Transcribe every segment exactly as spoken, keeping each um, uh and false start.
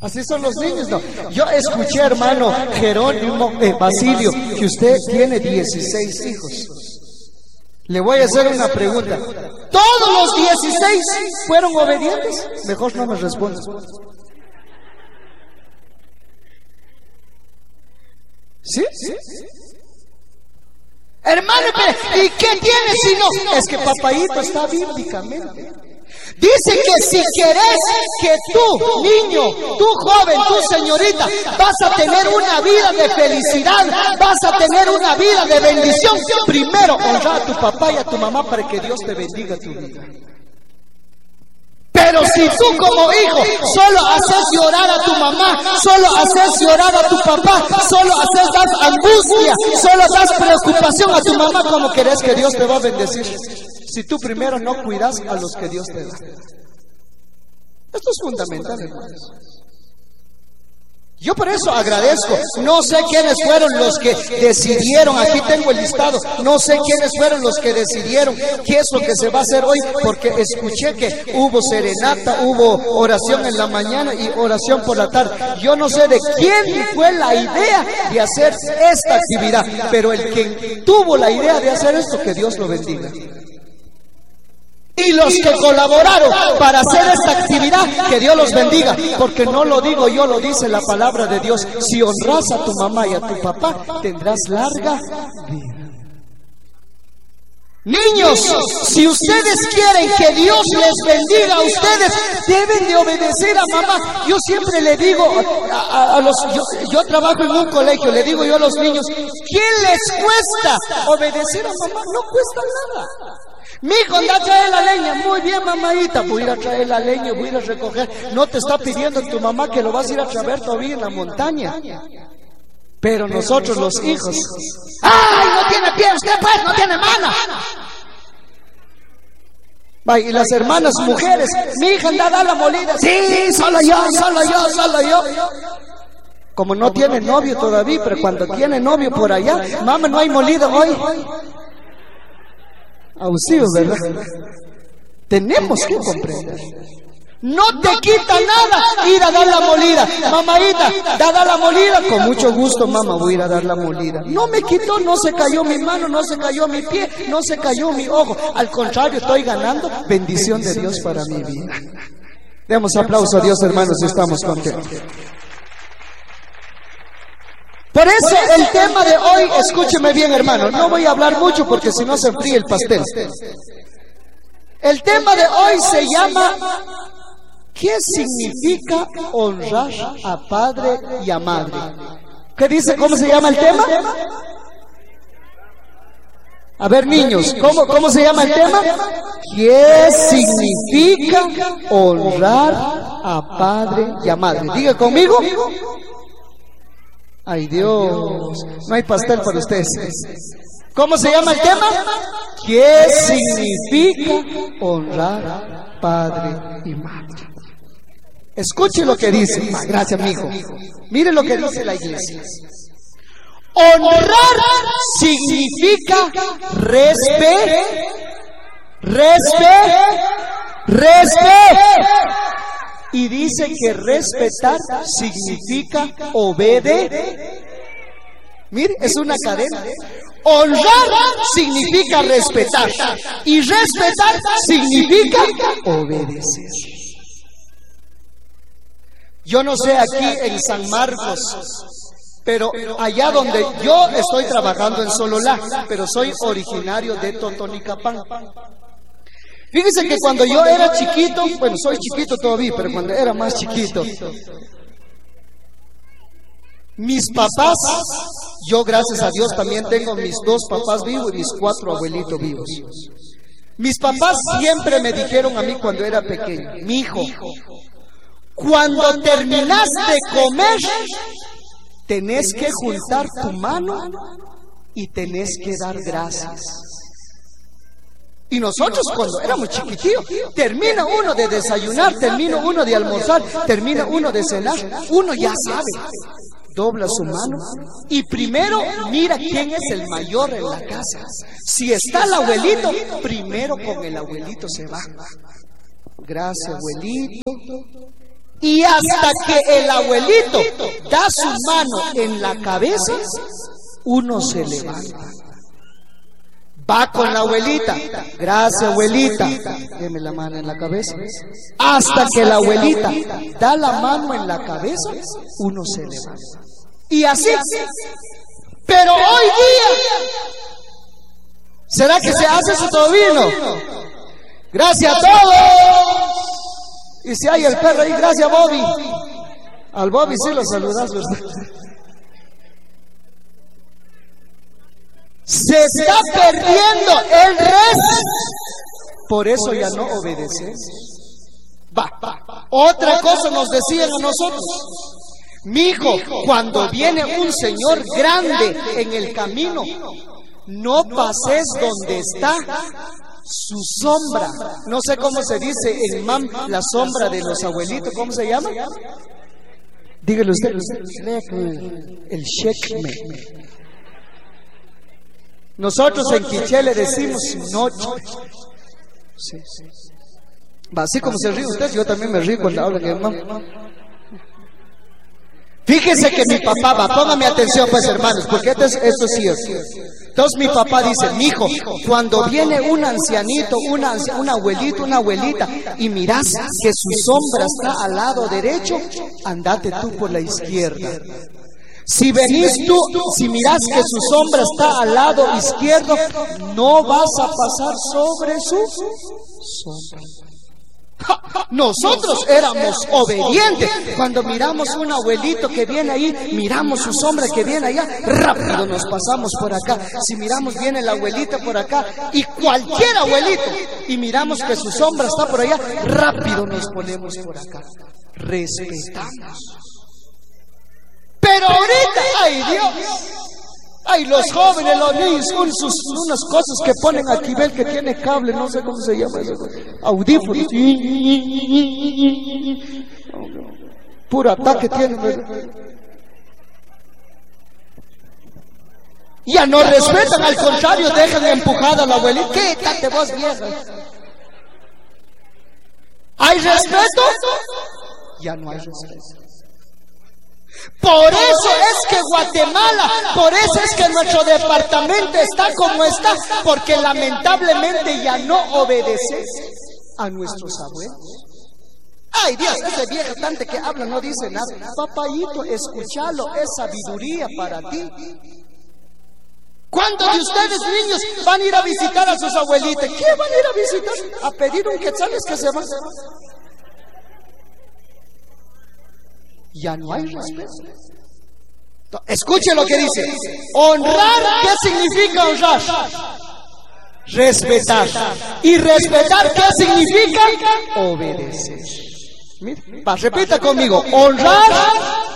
Así son los niños, ¿no? Yo escuché, hermano Jerónimo, eh, Basilio, que usted tiene dieciséis hijos. Le voy a hacer una pregunta. ¿Todos los dieciséis fueron obedientes? Mejor no me responda. ¿Sí? ¿Sí? Hermano, ¿y qué tiene si no? Es que papayito está bíblicamente. Dice que si querés que tú, niño, tú joven, tú señorita, vas a tener una vida de felicidad, vas a tener una vida de bendición, primero honra a tu papá y a tu mamá para que Dios te bendiga tu vida. Pero si tú como hijo solo haces llorar a tu mamá, solo haces llorar a tu papá, solo haces das angustia, solo das preocupación a tu mamá, ¿cómo querés que Dios te va a bendecir? Si tú primero no cuidas a los que Dios te da. Esto es fundamental, hermanos. Yo por eso agradezco. No sé quiénes fueron los que decidieron, aquí tengo el listado, no sé quiénes fueron los que decidieron qué es lo que se va a hacer hoy, porque escuché que hubo serenata, hubo oración en la mañana y oración por la tarde. Yo no sé de quién fue la idea de hacer esta actividad, pero el que tuvo la idea de hacer esto, que Dios lo bendiga. Y los que colaboraron para hacer esta actividad, que Dios los bendiga, porque no lo digo yo, lo dice la palabra de Dios. Si honras a tu mamá y a tu papá, tendrás larga vida. Niños, si ustedes quieren que Dios les bendiga a ustedes, deben de obedecer a mamá. Yo siempre le digo a, a, a los, yo, yo trabajo en un colegio, le digo yo a los niños, ¿qué les cuesta obedecer a mamá? No cuesta nada. Mi hijo, anda a traer la leña. Muy bien, mamadita, voy a ir a traer la leña, voy a ir a recoger. No te está pidiendo tu mamá que lo vas a ir a traer todavía en la montaña. Pero nosotros los hijos, ¡ay, no tiene pie usted pues, no tiene mano! Va, y las hermanas mujeres, mi hija anda a dar la molida. Sí, solo yo, solo yo, solo yo. Como no tiene novio todavía, pero cuando tiene novio por allá, mamá, no hay molida hoy. Auxilio, ¿verdad? Tenemos que comprender. No te quita nada ir a dar la molida. Mamadita, da, da la molida. Con mucho gusto, mamá, voy a ir a dar la molida. No me quitó, no se cayó mi mano, no se cayó mi pie, no se cayó mi ojo. Al contrario, estoy ganando bendición de Dios para mi vida. Demos aplauso a Dios, hermanos, si estamos contentos. Por eso el tema de hoy, escúcheme bien, hermano, no voy a hablar mucho porque si no se enfría el pastel. El tema de hoy se llama ¿qué significa honrar a padre y a madre? ¿Qué dice? ¿Cómo se llama el tema? A ver, niños, ¿cómo, cómo se llama el tema? ¿Qué significa honrar a padre y a madre? Diga conmigo. Ay, Dios, no hay pastel para ustedes. ¿Cómo se llama el tema? ¿Qué significa honrar a padre y madre? Escuche lo que dice. Gracias, mi hijo. Mire lo que dice la iglesia. Honrar significa respeto, respeto, respeto. Y dice que respetar significa obedecer. Mire, es una cadena. Honrar significa respetar. Y respetar significa obedecer. Yo no sé aquí en San Marcos, pero allá donde yo estoy trabajando en Sololá, pero soy originario de Totonicapán. Fíjense que cuando yo era chiquito, bueno, soy chiquito todavía, pero cuando era más chiquito, mis papás, yo gracias a Dios también tengo mis dos papás vivos y mis cuatro abuelitos vivos. Mis papás siempre me dijeron a mí cuando era pequeño, mi hijo, cuando terminas de comer, tenés que juntar tu mano y tenés que dar gracias. Y nosotros cuando éramos chiquitillos, termina uno de desayunar, termina uno de almorzar, termina uno de cenar, uno ya sabe, dobla su mano y primero mira quién es el mayor en la casa. Si está el abuelito, primero con el abuelito se va. Gracias, abuelito. Y hasta que el abuelito da su mano en la cabeza, uno se levanta. Va con la abuelita. Gracias, abuelita. Deme la mano en la cabeza. Hasta que la abuelita da la mano en la cabeza, uno se levanta. Y así. Pero hoy día, ¿será que se hace eso todavía? No. Gracias a todos. Y si hay el perro ahí, gracias Bobby. Al Bobby sí lo saludas, ¿verdad? Se está perdiendo el resto. Por eso ya no obedecemos. Va, va. Otra cosa nos decían a nosotros: mijo, cuando viene un señor grande en el camino, no pases donde está su sombra. No sé cómo se dice en mam, la sombra de los abuelitos. ¿Cómo se llama? Dígale usted. El shekme. Nosotros en quiché le decimos noche. Sí, sí. Así como se ríe usted, yo también me río cuando hablan en mam. Fíjese que mi papá va, póngame atención pues hermanos, porque esto es, esto es cierto. Entonces mi papá dice: mijo, cuando viene un ancianito, una, un abuelito, una abuelita, y miras que su sombra está al lado derecho, andate tú por la izquierda. Si venís tú, si miras que su sombra está al lado izquierdo, no vas a pasar sobre su sombra. Nosotros éramos obedientes. Cuando miramos un abuelito que viene ahí, miramos su sombra que viene allá, rápido nos pasamos por acá. Si miramos viene la abuelita por acá, y cualquier abuelito, y miramos que su sombra está por allá, rápido nos ponemos por acá. Respetamos. Pero ahorita, ay Dios, ay los jóvenes, los niños, con sus unas cosas que ponen aquí, ven que tiene cable, no sé cómo se llama eso, audífonos, puro ataque tiene, ¿verdad? Ya no respetan, al contrario, dejan empujada a la abuelita. Quítate vos, vieja. ¿Hay respeto? Ya no hay respeto. Por eso es que Guatemala, por eso es que nuestro departamento está como está, porque lamentablemente ya no obedeces a nuestros abuelos. Ay Dios, ese viejo tante que habla no dice nada. Papayito, escúchalo, es sabiduría para ti. ¿Cuántos de ustedes niños van a ir a visitar a sus abuelitas? ¿Qué van a ir a visitar? A pedir un quetzal, es que se van. Ya no hay respeto. Escuche lo que dice. Honrar, ¿qué significa honrar? Respetar. ¿Y respetar qué significa? Obedecer. Va, repita conmigo. Honrar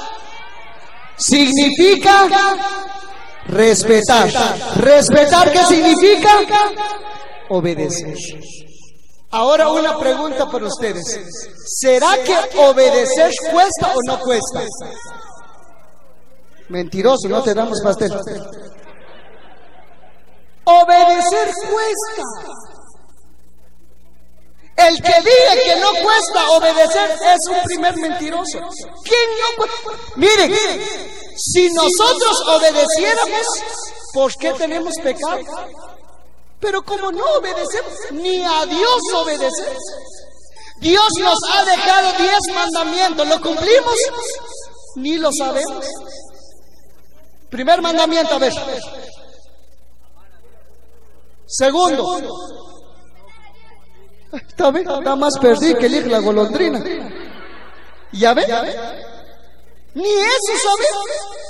significa respetar. ¿Respetar qué significa? Obedecer. Ahora una pregunta para ustedes. ¿Será que obedecer cuesta o no cuesta? Mentiroso, no te damos pastel. Obedecer cuesta. El que diga que no cuesta obedecer es un primer mentiroso. ¿Quién no cuesta? Miren, si nosotros obedeciéramos, ¿por qué tenemos pecado? Pero como no obedecemos, ni a Dios obedecemos. Dios nos ha dejado diez mandamientos, ¿lo cumplimos? Ni lo sabemos. Primer mandamiento, a ver. Segundo. Está bien, nada más perdí que elige la golondrina. ¿Ya ven? Ni eso sabemos.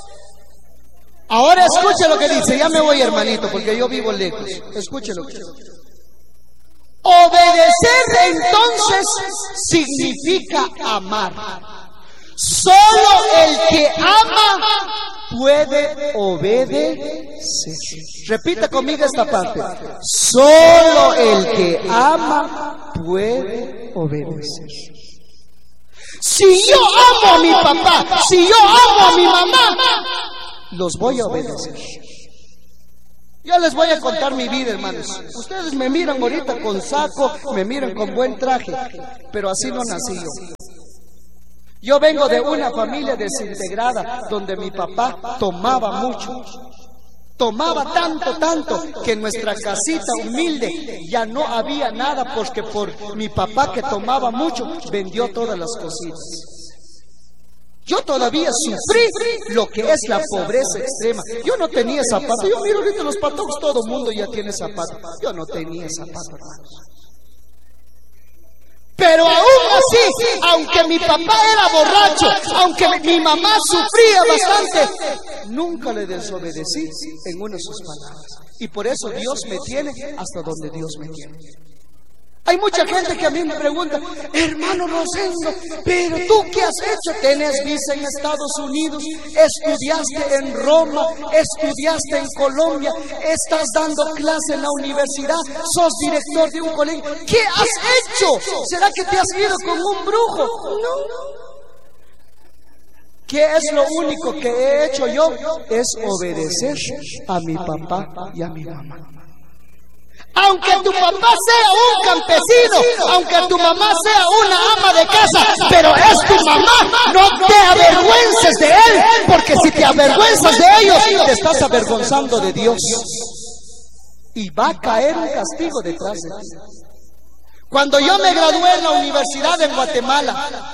Ahora escuche lo que dice. Ya me voy, hermanito, porque yo vivo lejos. Escuche lo que dice. Obedecer entonces significa amar. Solo el que ama puede obedecer. Repita conmigo esta parte. Solo el que ama puede obedecer. Si yo amo a mi papá, si yo amo a mi mamá, los voy a obedecer. Yo les voy a contar mi vida, hermanos. Ustedes me miran ahorita con saco, me miran con buen traje, pero así no nací yo. Yo vengo de una familia desintegrada donde mi papá tomaba mucho. Tomaba tanto, tanto, que en nuestra casita humilde ya no había nada, porque por mi papá, que tomaba mucho, vendió todas las cositas. Yo todavía sufrí lo que es la pobreza extrema. Yo no tenía zapatos. Yo miro ahorita los patojos, todo el mundo ya tiene zapatos. Yo no tenía zapatos, hermanos. Pero aún así, aunque mi papá era borracho, aunque mi mamá sufría bastante, nunca le desobedecí en una de sus palabras. Y por eso Dios me tiene hasta donde Dios me tiene. Hay mucha gente que a mí me pregunta: hermano Rosendo, pero tú qué has hecho? Tenés visa en Estados Unidos, estudiaste en Roma, estudiaste en Colombia, estás dando clase en la universidad, sos director de un colegio. ¿Qué has hecho? ¿Será que te has ido con un brujo? No. ¿Qué es lo único que he hecho yo? Es obedecer a mi papá y a mi mamá. Aunque tu papá sea un campesino, aunque tu mamá sea una ama de casa, pero es tu mamá, no te avergüences de él, porque si te avergüenzas de ellos, te estás avergonzando de Dios. Y va a caer un castigo detrás de ti. Cuando yo me gradué en la universidad en Guatemala,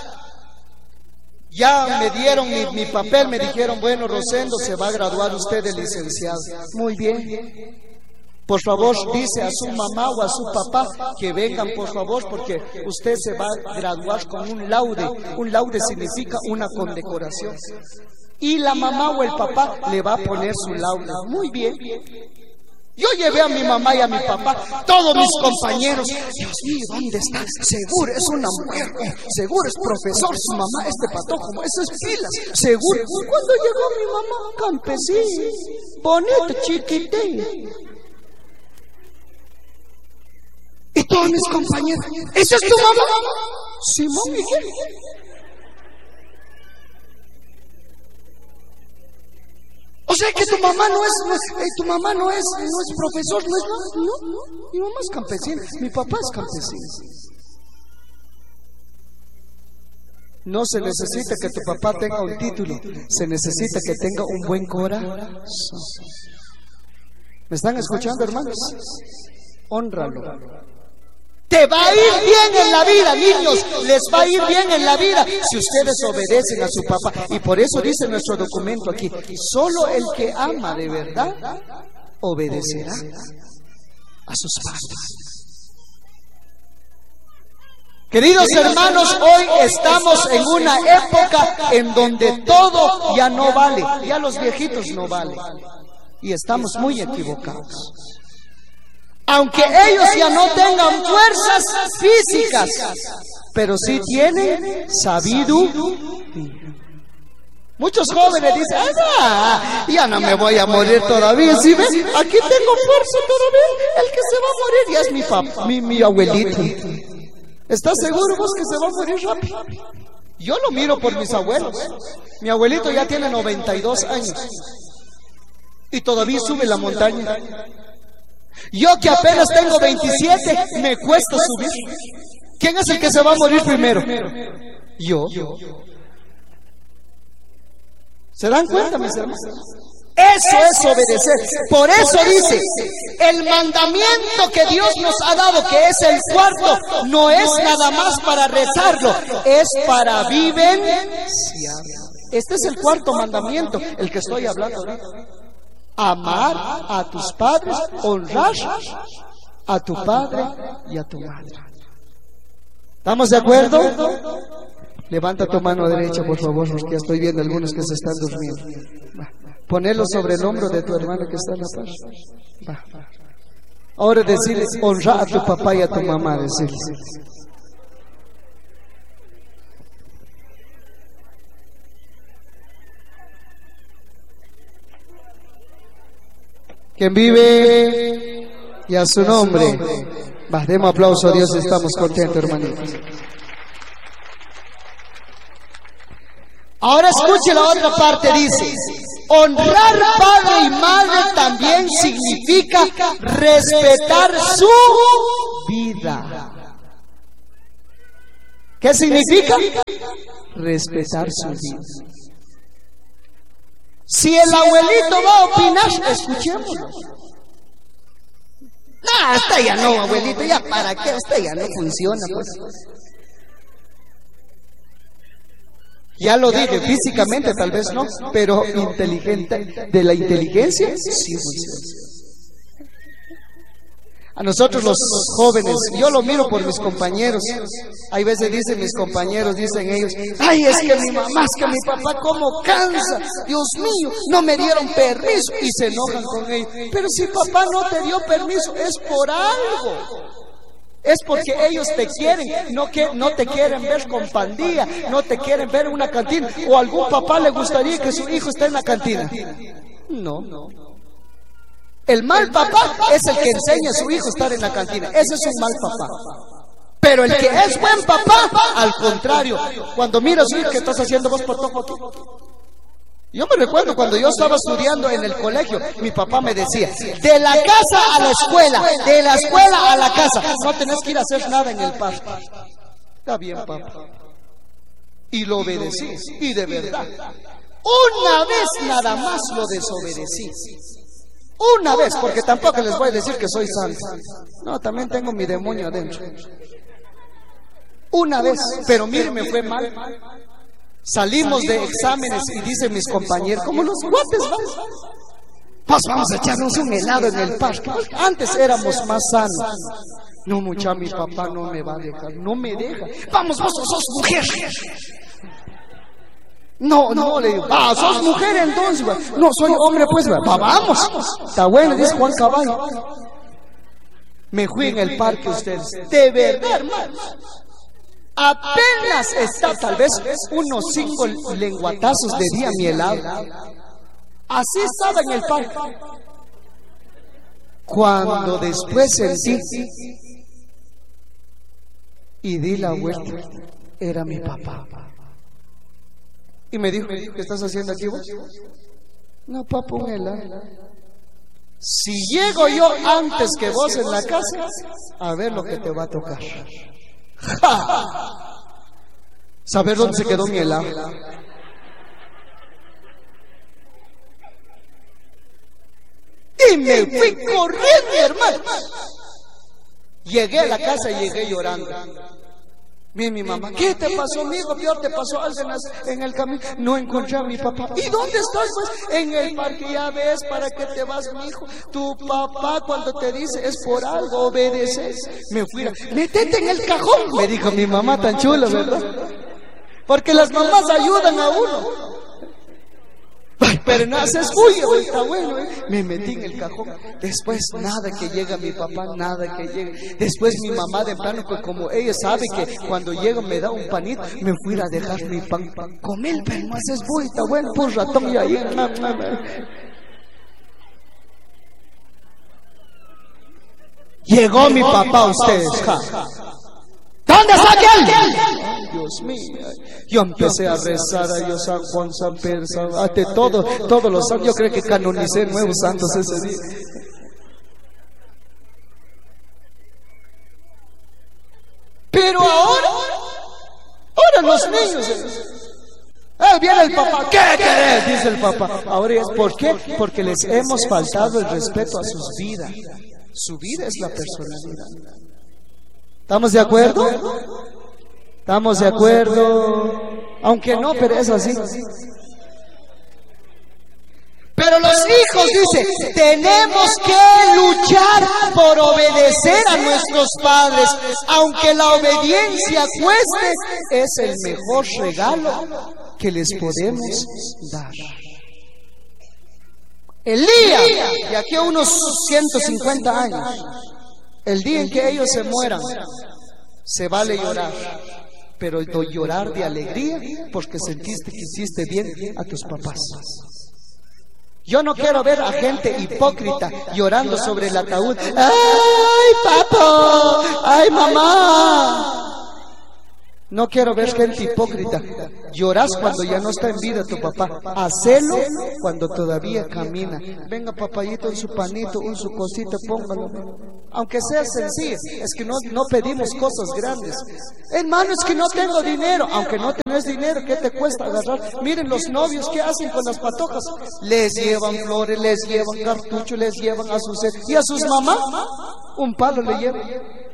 ya me dieron mi, mi papel, me dijeron: bueno, Rosendo, se va a graduar usted de licenciado. Muy bien. Por favor, dice a su mamá o a su papá que vengan, por favor, porque usted se va a graduar con un laude. Un laude significa una condecoración. Y la mamá o el papá le va a poner su laude. Muy bien. Yo llevé a mi mamá y a mi papá, todos mis compañeros. Dios mío, ¿dónde está? Seguro es una mujer, seguro es profesor, su mamá, este patojo, eso es pilas, seguro. Cuando llegó mi mamá, campesino, bonito, chiquitín. Y todos mis compañeros: ¿esa es tu mamá? Simón Miguel. O sea que tu mamá no es, no es eh, tu mamá no es, no es profesor, no es nada. No, no, mi mamá es campesina, mi papá es campesino. No se necesita que tu papá tenga un título, se necesita que tenga un buen corazón. ¿Me están escuchando, hermanos? Hónralo. Te va a ir bien en la vida, niños, les va a ir bien en la vida si ustedes obedecen a su papá. Y por eso dice nuestro documento aquí: solo el que ama de verdad obedecerá a sus padres. Queridos hermanos, hoy estamos en una época en donde todo ya no vale, ya los viejitos no valen, y estamos muy equivocados. Aunque ellos ya no tengan fuerzas físicas, pero sí tienen sabiduría. Muchos jóvenes dicen: ah, ya no me voy a morir todavía. ¿Sí ves? Aquí tengo fuerza todavía. El que se va a morir ya es mi papá, mi, mi abuelito. ¿Estás seguro vos que se va a morir rápido? Yo lo miro por mis abuelos. Mi abuelito ya tiene noventa y dos años y todavía sube la montaña. Yo que apenas tengo veintisiete, me cuesta subir. ¿Quién es el que se va a morir primero? Yo. ¿Se dan cuenta, mis hermanos? Eso es obedecer. Por eso dice: el mandamiento que Dios nos ha dado, que es el cuarto, no es nada más para rezarlo, es para vivenciar. Este es el cuarto mandamiento, el que estoy hablando ahorita. Amar a tus padres, honrar a tu padre y a tu madre. ¿Estamos de acuerdo? Levanta tu mano derecha, por favor, porque estoy viendo algunos que se están durmiendo. Va. Ponelo sobre el hombro de tu hermano que está en la paz. Va. Ahora decirle: honra a tu papá y a tu mamá, decirle. Quien vive y a su nombre. Va, demos aplauso a Dios, estamos contentos, hermanitos. Ahora escuche la otra parte, dice: honrar padre y madre también significa respetar su vida. ¿Qué significa? Respetar su vida. Si el abuelito va a opinar, escuchémoslo. No, esta ya no, abuelito, ya para qué, esta ya no funciona, pues. Ya lo dije, físicamente tal vez no, pero inteligente, de la inteligencia sí funciona. A nosotros los jóvenes, yo lo miro por mis compañeros. Hay veces dicen mis compañeros, dicen ellos, ay, es que mi mamá, es que mi papá cómo cansa, Dios mío, no me dieron permiso, y se enojan con ellos. Pero si papá no te dio permiso, es por algo. Es porque ellos te quieren, no, que, no te quieren ver con pandilla, no te quieren ver en una cantina. ¿O algún papá le gustaría que su hijo esté en la cantina? No, no. El mal papá es el que enseña a su hijo a estar en la cantina. Ese es un mal papá. Pero el que es buen papá, al contrario, cuando mira a su hijo, ¿qué estás haciendo vos, patojo, aquí? Yo me recuerdo cuando yo estaba estudiando en el colegio, mi papá me decía, de la casa a la escuela, de la escuela a la casa, no tenés que ir a hacer nada en el parque. Está bien, papá. Y lo obedecí, y de verdad. Una vez nada más lo desobedecí. Una vez, porque tampoco les voy a decir que soy santo. No, también tengo mi demonio adentro. Una vez, pero mire, me fue mal. Salimos de exámenes y dicen mis compañeros, como los guates, vamos, pues vamos a echarnos un helado en el parque. Antes éramos más sanos. No, mucha, mi papá no me va a dejar, no me deja. Vamos, vos sos mujer. No, no, le digo, ah, sos mujer entonces, va. No, soy hombre, pues, va, va, vamos. Está bueno, dice Juan Caballo. Me fui en el parque ustedes. De verdad, hermano. Apenas está, tal vez unos cinco lenguatazos de día mi helado. Así estaba en el parque. Cuando después sentí y di la vuelta, era mi papá. Y me dijo, ¿qué estás haciendo aquí vos? No, papá, un helado. Si llego yo antes que vos en la casa, a ver lo que te va a tocar. ¡Ja! ¿Saber dónde se quedó mi helado? Y me fui corriendo, hermano. Llegué a la casa y llegué llorando. Mi, mi mamá, ¿qué te pasó, mijo? Peor te pasó algo en el camino. No encontré a mi papá. ¿Y dónde estás, pues? En el parque. Ya ves, ¿para qué te vas, mijo? Tu papá cuando te dice es por algo, obedeces. Me fui a... Métete en el cajón, me dijo mi mamá tan chula, ¿verdad? Porque las mamás ayudan a uno. Pero no haces bulla, está bueno, ¿eh? Me metí en el cajón. Después nada que llega mi papá, nada que llegue. Después mi mamá de plano, pues como ella sabe que cuando llega me da un panito, me fui a dejar mi pan. Come el pan, no haces bulla, está bueno, pues ratón y ahí. Llegó mi papá, ustedes, ja. ¿Dónde está aquel? Dios mío, yo empecé a rezar a Dios, San Juan, San Pedro, San... ante todo, todos los santos. Yo creo que canonicé nuevos santos ese día. Pero ahora, ahora los niños, eh, viene el papá, ¿qué querés? Dice el papá. Ahora es, ¿por qué? Porque les hemos faltado el respeto a sus vidas. Su vida es la personalidad. ¿Estamos de acuerdo? ¿Estamos de acuerdo? Aunque no, pero es así. Pero los hijos, dice, tenemos que luchar por obedecer a nuestros padres. Aunque la obediencia cueste, es el mejor regalo que les podemos dar. El día, de aquí a unos ciento cincuenta años, el día en que ellos se mueran, se vale llorar, pero llorar de alegría porque sentiste que hiciste bien a tus papás. Yo no quiero ver a gente hipócrita llorando sobre el ataúd. ¡Ay, papo! ¡Ay, mamá! No quiero ver gente hipócrita. Lloras cuando ya no está en vida tu papá. Hacelo cuando todavía camina. Venga, papayito, en su panito, en su cosita, póngalo. Aunque sea sencillo, es que no, no pedimos cosas grandes. Hermano, es que no tengo dinero. Aunque no tenés dinero, ¿qué te cuesta agarrar? Miren los novios, ¿qué hacen con las patojas? Les llevan flores, les llevan cartucho, les llevan a sus... ¿Y a sus mamás? Un palo le llevan.